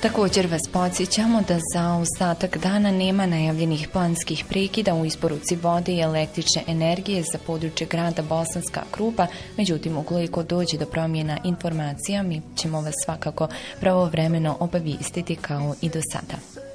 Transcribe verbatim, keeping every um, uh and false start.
Također vas podsjećamo da za ostatak dana nema najavljenih planskih prekida u isporuci vode i električne energije za područje grada Bosanska Krupa, međutim ukoliko dođe do promjena informacija mi ćemo vas svakako pravovremeno obavijestiti kao i do sada.